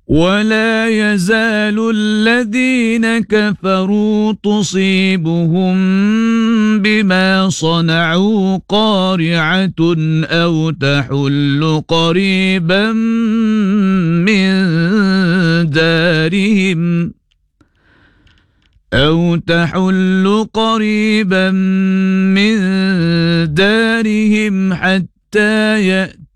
ولا يزال الذين كفروا تصيبهم بما صنعوا قارعة أو تحل قريبا من دارهم حتى يأتي